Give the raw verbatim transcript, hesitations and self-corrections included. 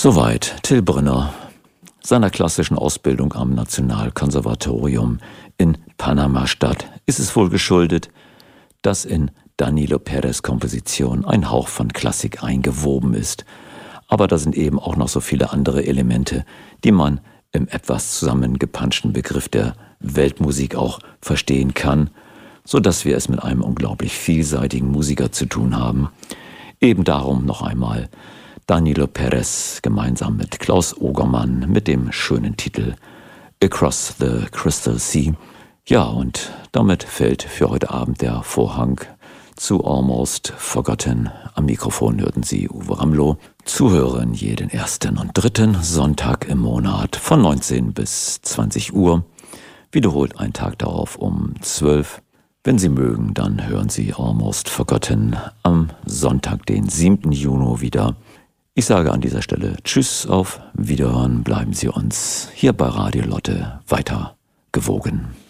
Soweit Till Brünner, seiner klassischen Ausbildung am Nationalkonservatorium in Panama-Stadt ist es wohl geschuldet, dass in Danilo Perez Komposition ein Hauch von Klassik eingewoben ist. Aber da sind eben auch noch so viele andere Elemente, die man im etwas zusammengepanschten Begriff der Weltmusik auch verstehen kann, so dass wir es mit einem unglaublich vielseitigen Musiker zu tun haben. Eben darum noch einmal Danilo Perez gemeinsam mit Klaus Ogermann mit dem schönen Titel Across the Crystal Sea. Ja, und damit fällt für heute Abend der Vorhang zu Almost Forgotten. Am Mikrofon hörten Sie Uwe Ramlow. Zuhören jeden ersten und dritten Sonntag im Monat von neunzehn bis zwanzig Uhr. Wiederholt einen Tag darauf um zwölf. Wenn Sie mögen, dann hören Sie Almost Forgotten am Sonntag, den siebten Juni wieder. Ich sage an dieser Stelle Tschüss, auf Wiederhören, bleiben Sie uns hier bei Radio Lotte weiter gewogen.